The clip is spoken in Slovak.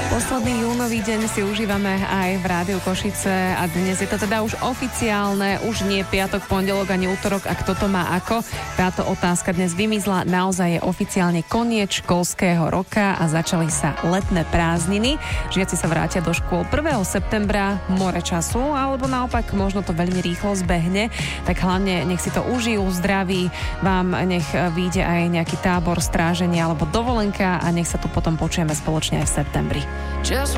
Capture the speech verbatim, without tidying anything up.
Posledný júnový deň si užívame aj v Rádiu Košice a dnes je to teda už oficiálne, už nie piatok, pondelok ani útorok, a kto to má ako. Táto otázka dnes vymizla, naozaj je oficiálne koniec školského roka a začali sa letné prázdniny. Žiaci sa vrátia do škôl prvého septembra, more času, alebo naopak možno to veľmi rýchlo zbehne, tak hlavne nech si to užijú, zdraví, vám nech vyjde aj nejaký tábor, stráženia alebo dovolenka a nech sa tu potom počujeme spoločne aj v septembri. Just